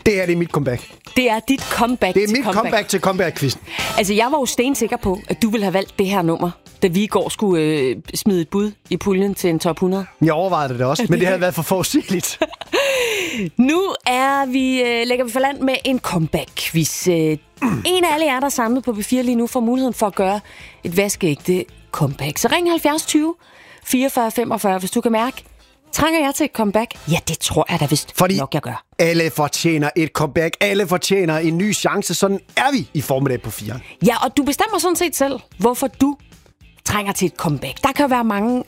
Det er mit comeback. Det er dit comeback. Det er mit comeback til comeback-quizzen. Altså, jeg var jo stensikker på, at du ville have valgt det her nummer, da vi i går skulle smide et bud i puljen til en top 100. Jeg overvejede det også, men det havde været for forudsigeligt. Nu lægger vi for land med en comeback-quiz. En af alle jer, der er samlet på B4 lige nu, får muligheden for at gøre et vaskeægte comeback. Så ring 70 20 44 45, hvis du kan mærke. Trænger jeg til et comeback? Ja, det tror jeg da vist nok, jeg gør. Alle fortjener et comeback. Alle fortjener en ny chance. Sådan er vi i formiddag på 4. Ja, og du bestemmer sådan set selv, hvorfor du trænger til et comeback. Der kan jo være mange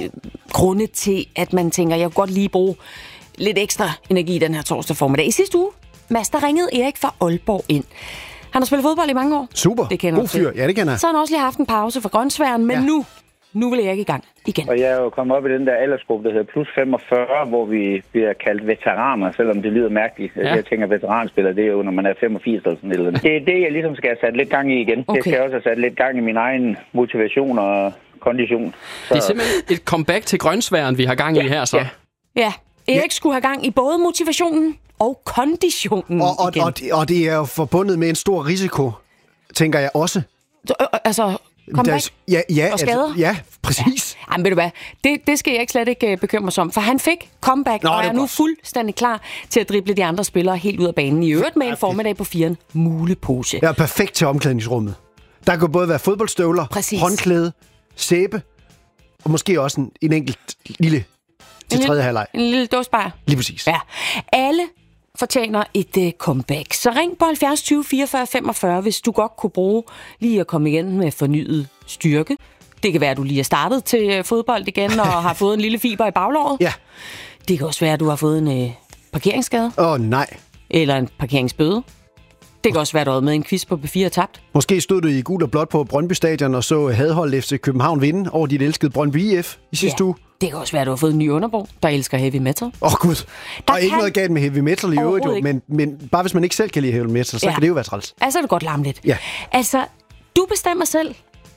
grunde til, at man tænker, jeg kunne godt lige bruge lidt ekstra energi den her torsdag formiddag. I sidste uge, Mads, der ringede Erik fra Aalborg ind. Han har spillet fodbold i mange år. Super. Det kender god fyr. Ja, det kender jeg. Så har han også lige haft en pause fra Grønsværen, men nu vil jeg ikke i gang igen. Og jeg er jo kommet op i den der aldersgruppe, der hedder plus 45, hvor vi bliver kaldt veteraner, selvom det lyder mærkeligt. Ja. Jeg tænker, veteranspiller, det er jo, når man er 85 eller sådan noget. Det er det, jeg ligesom skal have sat lidt gang i igen. Okay. Jeg skal også have sat lidt gang i min egen motivation og kondition. Så. Det er simpelthen et comeback til Grønsværen, vi har gang i her, så. Ja. Erik skulle have gang i både motivationen og konditionen og det er jo forbundet med en stor risiko, tænker jeg også. Altså, comeback og skader? Altså, ja, præcis. Ja. Jamen, ved du hvad, det skal jeg slet ikke bekymre sig om, for han fik comeback, og er nu fuldstændig klar til at drible de andre spillere helt ud af banen. I øvrigt med en formiddag på 4 mulepose. Ja, perfekt til omklædningsrummet. Der kan både være fodboldstøvler, håndklæde, sæbe, og måske også en enkelt lille til tredje halvleg. En lille dåsebajer. Lige præcis. Ja. Alle fortjener et comeback. Så ring på 70 20 44 45, hvis du godt kunne bruge lige at komme igen med fornyet styrke. Det kan være, at du lige er startet til fodbold igen og har fået en lille fiber i baglåret. Ja. Det kan også være, at du har fået en parkeringsskade. Nej. Eller en parkeringsbøde. Det kan også være, at du havde med en quiz på B4 og tabt. Måske stod du i gul og blåt på Brøndby Stadion og så Hadhold FC København vinde over dit elskede Brøndby IF i sidste uge. Det kan også være, at du har fået en ny underbo, der elsker heavy metal. Gud. Der er ikke noget galt med heavy metal i øvrigt, jo, men bare hvis man ikke selv kan lide heavy metal, så kan det jo være træls. Altså er det godt larme lidt. Ja. Altså, du bestemmer selv,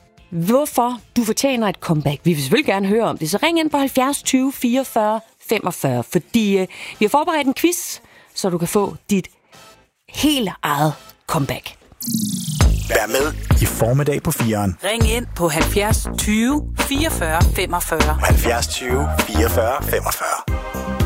hvorfor du fortjener et comeback. Vi vil selvfølgelig gerne høre om det, så ring ind på 70 20 44 45, fordi vi har forberedt en quiz, så du kan få dit helt eget comeback. Vær med i formiddag på 4'eren. Ring ind på 70 20 44 45. 70 20 44 45.